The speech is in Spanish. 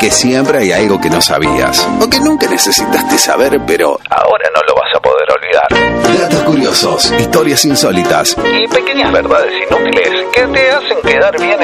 que siempre hay algo que no sabías o que nunca necesitaste saber, pero ahora no lo vas a poder olvidar. Datos curiosos, historias insólitas y pequeñas verdades inútiles que te hacen quedar bien